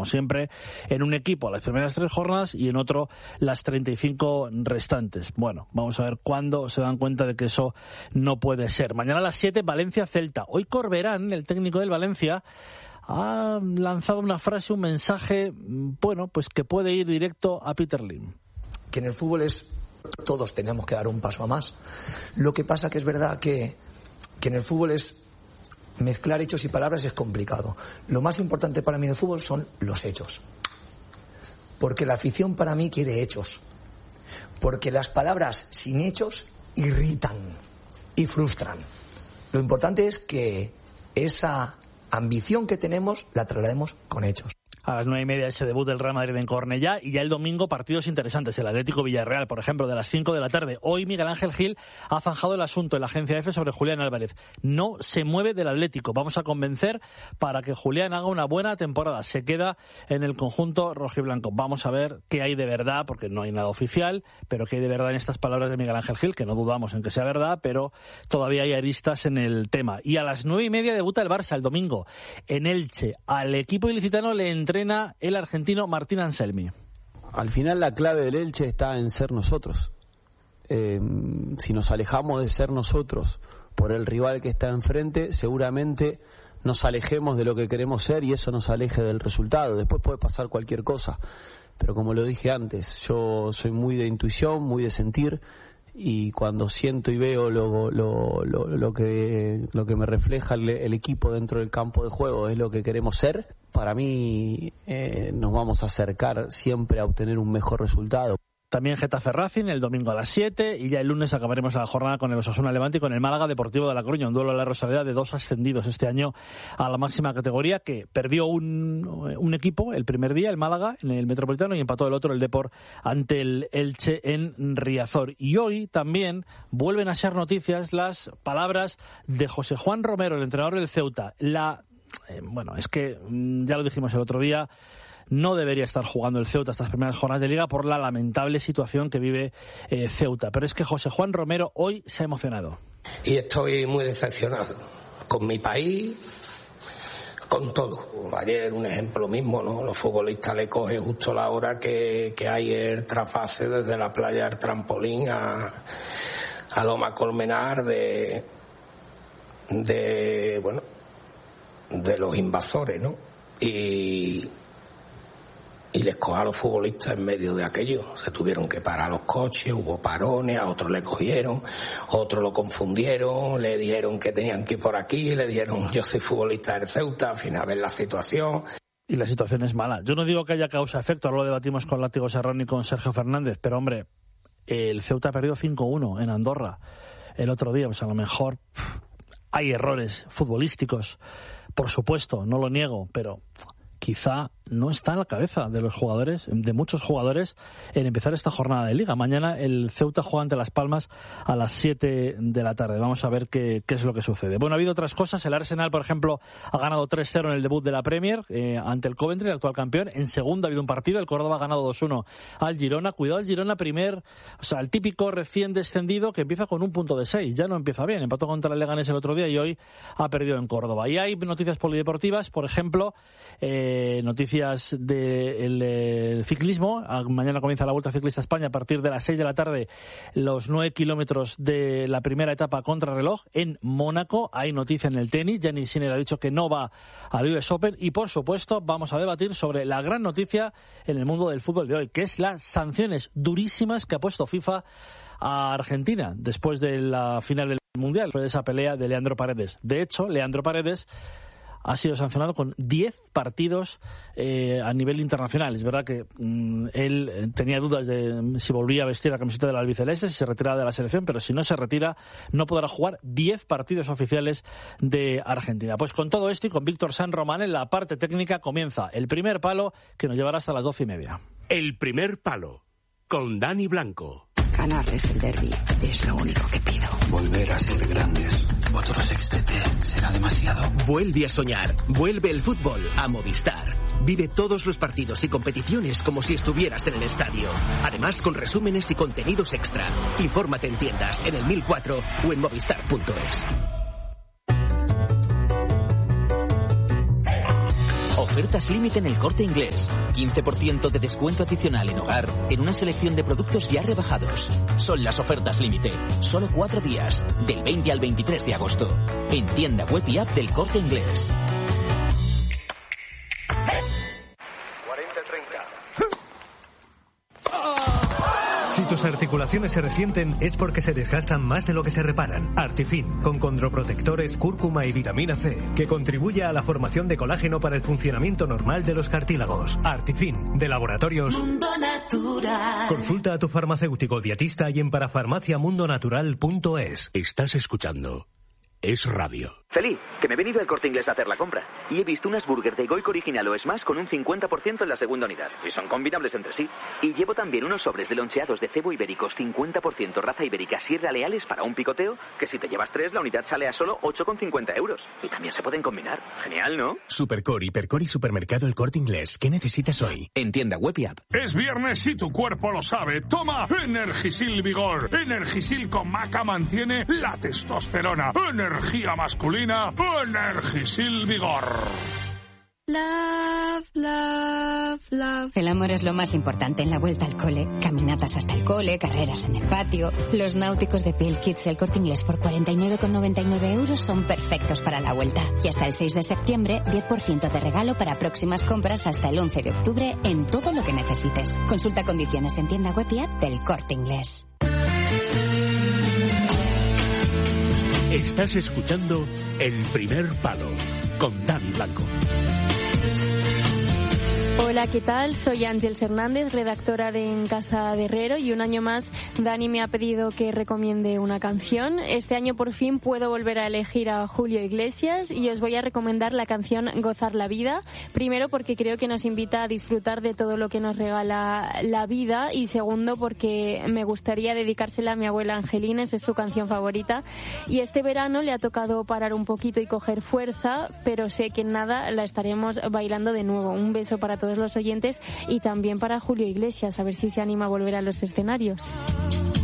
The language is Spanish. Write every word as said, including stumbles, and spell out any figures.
como siempre, en un equipo las primeras tres jornadas y en otro las treinta y cinco restantes. Bueno, vamos a ver cuándo se dan cuenta de que eso no puede ser. Mañana a las siete, Valencia-Celta. Hoy Corberán, el técnico del Valencia, ha lanzado una frase, un mensaje, bueno, pues que puede ir directo a Peter Lim. Que en el fútbol es, todos tenemos que dar un paso a más. Lo que pasa que es verdad que, que en el fútbol es mezclar hechos y palabras es complicado. Lo más importante para mí en el fútbol son los hechos. Porque la afición para mí quiere hechos. Porque las palabras sin hechos irritan y frustran. Lo importante es que esa ambición que tenemos la traslademos con hechos. A las nueve y media ese debut del Real Madrid en Cornellá y ya el domingo partidos interesantes. El Atlético Villarreal, por ejemplo, de las cinco de la tarde. Hoy Miguel Ángel Gil ha zanjado el asunto en la agencia F sobre Julián Álvarez. No se mueve del Atlético. Vamos a convencer para que Julián haga una buena temporada. Se queda en el conjunto rojiblanco. Vamos a ver qué hay de verdad, porque no hay nada oficial, pero qué hay de verdad en estas palabras de Miguel Ángel Gil, que no dudamos en que sea verdad, pero todavía hay aristas en el tema. Y a las nueve y media debuta el Barça el domingo en Elche. Al equipo ilicitano le entrena el argentino Martín Anselmi. Al final la clave del Elche está en ser nosotros. Eh, si nos alejamos de ser nosotros por el rival que está enfrente, seguramente nos alejemos de lo que queremos ser y eso nos aleje del resultado. Después puede pasar cualquier cosa, pero como lo dije antes, yo soy muy de intuición, muy de sentir, y cuando siento y veo lo, lo, lo, lo que lo que me refleja el, el equipo dentro del campo de juego es lo que queremos ser, para mí eh, nos vamos a acercar siempre a obtener un mejor resultado. También Getafe Racing el domingo a las siete y ya el lunes acabaremos la jornada con el Osasuna Levante y con el Málaga Deportivo de La Coruña, un duelo a la Rosaleda de dos ascendidos este año a la máxima categoría, que perdió un, un equipo el primer día, el Málaga, en el Metropolitano, y empató el otro, el Depor, ante el Elche en Riazor. Y hoy también vuelven a ser noticias las palabras de José Juan Romero, el entrenador del Ceuta. La, eh, bueno, es que ya lo dijimos el otro día, no debería estar jugando el Ceuta estas primeras jornadas de Liga por la lamentable situación que vive eh, Ceuta. Pero es que José Juan Romero hoy se ha emocionado. Y estoy muy decepcionado con mi país, con todo. Ayer un ejemplo mismo, ¿no? Los futbolistas le coge justo la hora que, que hay el trasvase desde la playa del Trampolín a, a Loma Colmenar de, de, bueno, de los invasores, ¿no? Y... y les coja a los futbolistas en medio de aquello. Se tuvieron que parar los coches, hubo parones, a otros le cogieron, otros lo confundieron, le dijeron que tenían que ir por aquí, le dijeron yo soy futbolista del Ceuta, al final ven la situación. Y la situación es mala. Yo no digo que haya causa-efecto, ahora lo debatimos con Látigo Serrano y con Sergio Fernández, pero hombre, el Ceuta ha perdido cinco uno en Andorra el otro día, pues a lo mejor pff, hay errores futbolísticos, por supuesto, no lo niego, pero quizá no está en la cabeza de los jugadores, de muchos jugadores, en empezar esta jornada de Liga. Mañana el Ceuta juega ante Las Palmas a las siete de la tarde. Vamos a ver qué, qué es lo que sucede. Bueno, ha habido otras cosas. El Arsenal, por ejemplo, ha ganado tres cero en el debut de la Premier eh, ante el Coventry, el actual campeón. En segunda ha habido un partido. El Córdoba ha ganado dos uno al Girona. Cuidado el Girona, primer, o sea, el típico recién descendido que empieza con un punto de seis. Ya no empieza bien. Empató contra el Leganés el otro día y hoy ha perdido en Córdoba. Y hay noticias polideportivas, por ejemplo, eh, noticias del de ciclismo. Mañana comienza la Vuelta Ciclista a España a partir de las seis de la tarde, los nueve kilómetros de la primera etapa contrarreloj en Mónaco. Hay noticia en el tenis. Jannik Sinner ha dicho que no va al U S Open y, por supuesto, vamos a debatir sobre la gran noticia en el mundo del fútbol de hoy, que es las sanciones durísimas que ha puesto FIFA a Argentina después de la final del Mundial, después de esa pelea de Leandro Paredes. De hecho, Leandro Paredes ha sido sancionado con diez partidos eh, a nivel internacional. Es verdad que mmm, él tenía dudas de si volvía a vestir la camiseta del albiceleste, si se retiraba de la selección, pero si no se retira no podrá jugar diez partidos oficiales de Argentina. Pues con todo esto y con Víctor San Román en la parte técnica comienza el primer palo, que nos llevará hasta las doce y media. El primer palo, con Dani Blanco. Ganarles el derbi es lo único que pido. Volver a ser grandes. Otro sextete será demasiado. Vuelve a soñar. Vuelve el fútbol a Movistar. Vive todos los partidos y competiciones como si estuvieras en el estadio. Además, con resúmenes y contenidos extra. Infórmate en tiendas, en el mil cuatro o en movistar punto es. Ofertas límite en El Corte Inglés. quince por ciento de descuento adicional en hogar en una selección de productos ya rebajados. Son las ofertas límite. Solo cuatro días. Del veinte al veintitrés de agosto. En tienda web y app del Corte Inglés. cuarenta treinta. Si tus articulaciones se resienten es porque se desgastan más de lo que se reparan. Artifin, con condroprotectores, cúrcuma y vitamina C, que contribuye a la formación de colágeno para el funcionamiento normal de los cartílagos. Artifin, de Laboratorios Mundo Natural. Consulta a tu farmacéutico dietista y en parafarmacia mundo natural punto es. Estás escuchando Es Radio. Feli, que me he venido al Corte Inglés a hacer la compra y he visto unas burgers de Goico original o Smash con un cincuenta por ciento en la segunda unidad y son combinables entre sí. Y llevo también unos sobres de loncheados de cebo ibéricos cincuenta por ciento raza ibérica Sierra Leales para un picoteo que si te llevas tres la unidad sale a solo ocho con cincuenta euros. Y también se pueden combinar. Genial, ¿no? Supercore, Hipercore y Supermercado El Corte Inglés. ¿Qué necesitas hoy? En tienda web y app. Es viernes y tu cuerpo lo sabe. Toma Energisil Vigor. Energisil con maca mantiene la testosterona. Energía masculina. Energisil Vigor. Love, love, love. El amor es lo más importante en la vuelta al cole. Caminatas hasta el cole, carreras en el patio. Los náuticos de Piel Kids El Corte Inglés por cuarenta y nueve con noventa y nueve euros son perfectos para la vuelta. Y hasta el seis de septiembre, diez por ciento de regalo para próximas compras hasta el once de octubre en todo lo que necesites. Consulta condiciones en tienda web y app del Corte Inglés. Estás escuchando El Primer Palo con Dani Blanco. Hola, ¿qué tal? Soy Ángeles Hernández, redactora de En Casa de Herrero, y un año más Dani me ha pedido que recomiende una canción. Este año por fin puedo volver a elegir a Julio Iglesias y os voy a recomendar la canción Gozar la Vida. Primero porque creo que nos invita a disfrutar de todo lo que nos regala la vida, y segundo porque me gustaría dedicársela a mi abuela Angelina, es su canción favorita. Y este verano le ha tocado parar un poquito y coger fuerza, pero sé que en nada la estaremos bailando de nuevo. Un beso para todos los oyentes y también para Julio Iglesias, a ver si se anima a volver a los escenarios.